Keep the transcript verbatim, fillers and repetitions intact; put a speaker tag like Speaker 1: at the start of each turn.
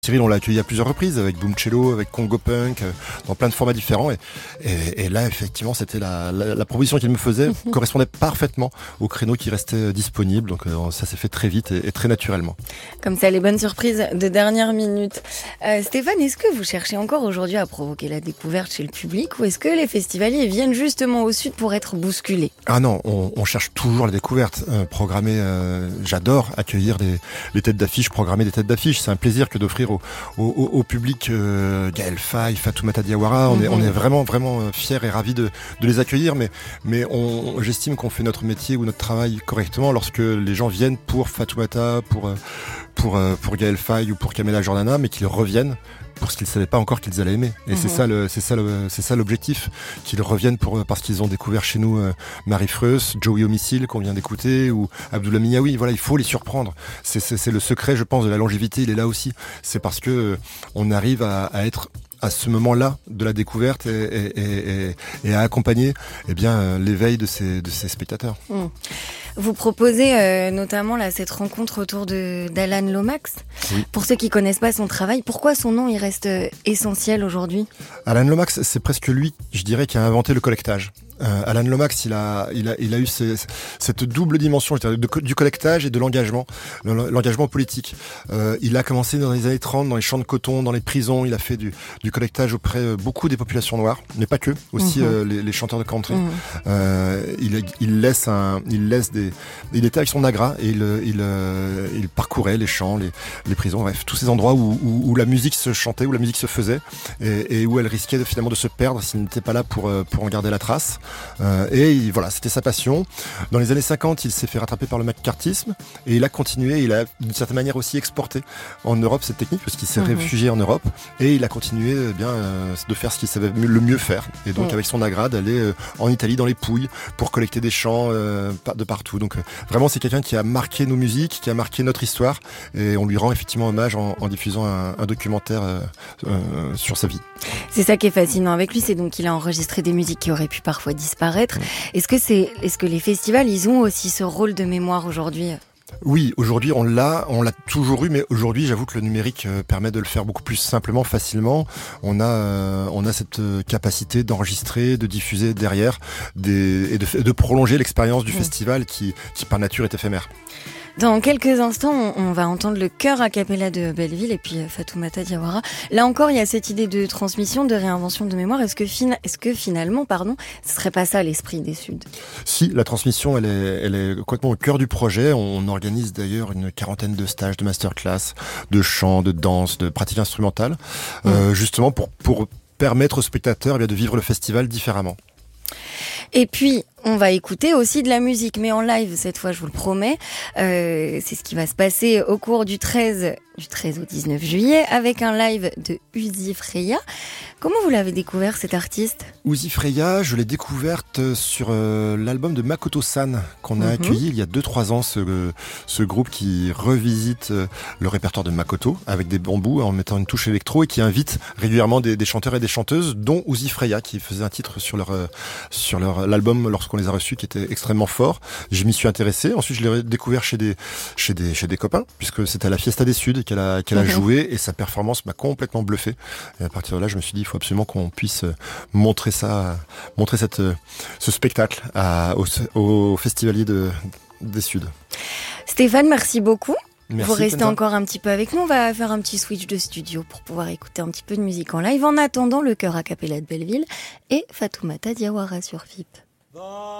Speaker 1: Cyril, on l'a accueilli à plusieurs reprises avec Boom Cello, avec Congo Punk, euh, dans plein de formats différents. Et, et, et là, effectivement, c'était la, la, la proposition qu'il me faisait correspondait parfaitement au créneau qui restait disponible. Donc euh, ça s'est fait très vite et, et très naturellement.
Speaker 2: Comme ça, les bonnes surprises de dernière minute. Euh, Stéphane, est-ce que vous cherchez encore aujourd'hui à provoquer la découverte chez le public ou est-ce que les festivaliers viennent justement au sud pour être bousculés ?
Speaker 1: Ah non, on, on cherche toujours la découverte. Euh, programmer, euh, j'adore accueillir les, les têtes d'affiche, programmer des têtes d'affiche. C'est un plaisir que d'offrir Au, au, au public euh, Gaël Faye, Fatoumata Diawara, on, mm-hmm. est, on est vraiment vraiment fiers et ravis de, de les accueillir, mais, mais on, j'estime qu'on fait notre métier ou notre travail correctement lorsque les gens viennent pour Fatoumata, pour, pour, pour Gaël Faye ou pour Kamela Jordana, mais qu'ils reviennent pour ce qu'ils ne savaient pas encore qu'ils allaient aimer. Et mmh. c'est ça le, c'est ça le, c'est ça l'objectif, qu'ils reviennent pour parce qu'ils ont découvert chez nous euh, Marie Freus, Joey Homicile qu'on vient d'écouter ou Abdullah Miaoui. Voilà, il faut les surprendre. C'est, c'est, c'est le secret, je pense, de la longévité. Il est là aussi. C'est parce que euh, on arrive à, à être à ce moment-là de la découverte et, et, et, et, et à accompagner eh bien, euh, l'éveil de ces, de ces spectateurs.
Speaker 2: Mmh. Vous proposez euh, notamment là, cette rencontre autour de, d'Alan Lomax. Oui. Pour ceux qui ne connaissent pas son travail, pourquoi son nom il reste euh, essentiel aujourd'hui ?
Speaker 1: Alan Lomax, c'est presque lui, je dirais, qui a inventé le collectage. Euh, Alan Lomax, il a, il a, il a eu ces, cette double dimension, je dirais, de, du collectage et de l'engagement, l'engagement politique. Euh, il a commencé dans les années trente, dans les champs de coton, dans les prisons. Il a fait du, du collectage auprès euh, beaucoup des populations noires, mais pas que, aussi mmh. euh, les, les chanteurs de country. Mmh. Euh, il, il laisse un, il laisse des, il était avec son agra et il, il, euh, il parcourait les champs, les, les prisons, bref, tous ces endroits où, où, où la musique se chantait, où la musique se faisait et, et où elle risquait de, finalement de se perdre s'il n'était pas là pour, pour en garder la trace. Euh, et il, voilà, c'était sa passion. Dans les années cinquante, il s'est fait rattraper par le McCarthyisme et il a continué, il a d'une certaine manière aussi exporté en Europe cette technique parce qu'il s'est mmh. réfugié en Europe et il a continué eh bien euh, de faire ce qu'il savait le mieux faire et donc mmh. avec son agra d'aller euh, en Italie dans les Pouilles pour collecter des chants euh, de partout. Donc euh, vraiment c'est quelqu'un qui a marqué nos musiques, qui a marqué notre histoire et on lui rend effectivement hommage en, en diffusant un, un documentaire euh, euh, sur sa vie.
Speaker 2: C'est ça qui est fascinant avec lui, c'est donc qu'il a enregistré des musiques qui auraient pu parfois disparaître. Est-ce que c'est, est-ce que les festivals, ils ont aussi ce rôle de mémoire aujourd'hui ?
Speaker 1: Oui, aujourd'hui on l'a, on l'a toujours eu, mais aujourd'hui j'avoue que le numérique euh, permet de le faire beaucoup plus simplement, facilement. On a, euh, on a cette capacité d'enregistrer, de diffuser derrière, des, et de, de prolonger l'expérience du mmh. festival qui, qui par nature est éphémère.
Speaker 2: Dans quelques instants, on va entendre le chœur a cappella de Belleville et puis Fatoumata Diawara. Là encore, il y a cette idée de transmission, de réinvention de mémoire. Est-ce que, fin... Est-ce que finalement, pardon, ce serait pas ça l'esprit des Suds ?
Speaker 1: Si, la transmission, elle est, elle est complètement au cœur du projet. On organise d'ailleurs une quarantaine de stages, de masterclass, de chant, de danse, de pratique instrumentale, mmh. euh, justement pour, pour permettre aux spectateurs eh bien, de vivre le festival différemment.
Speaker 2: Et puis, on va écouter aussi de la musique, mais en live cette fois, je vous le promets. Euh, c'est ce qui va se passer au cours du treize, du treize au dix-neuf juillet, avec un live de Uzi Freya. Comment vous l'avez découvert, cet artiste ?
Speaker 1: Uzi Freya, je l'ai découverte sur euh, l'album de Makoto San, qu'on a mm-hmm. accueilli il y a deux trois ans, ce, euh, ce groupe qui revisite euh, le répertoire de Makoto, avec des bambous, en mettant une touche électro, et qui invite régulièrement des, des chanteurs et des chanteuses, dont Uzi Freya, qui faisait un titre sur leur, euh, sur leur l'album lorsqu'on les a reçus, qui était extrêmement fort. Je m'y suis intéressé. Ensuite, je l'ai découvert chez des, chez des, chez des copains, puisque c'était à la Fiesta des Suds qu'elle a, qu'elle a okay. joué, et sa performance m'a complètement bluffé. Et à partir de là, je me suis dit, il faut absolument qu'on puisse montrer ça, montrer cette, ce spectacle à, aux, aux festivaliers de, des Suds.
Speaker 2: Stéphane, merci beaucoup.
Speaker 1: Merci,
Speaker 2: vous restez
Speaker 1: Kenza.
Speaker 2: Encore un petit peu avec nous. On va faire un petit switch de studio pour pouvoir écouter un petit peu de musique en live. En attendant, le chœur a cappella de Belleville et Fatoumata Diawara sur F I P.